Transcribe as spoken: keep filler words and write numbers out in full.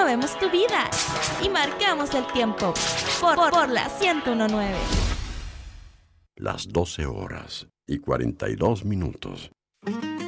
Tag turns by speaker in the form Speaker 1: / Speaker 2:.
Speaker 1: movemos tu vida y marcamos el tiempo por, por, por la ciento uno punto nueve.
Speaker 2: Las doce horas y cuarenta y dos minutos.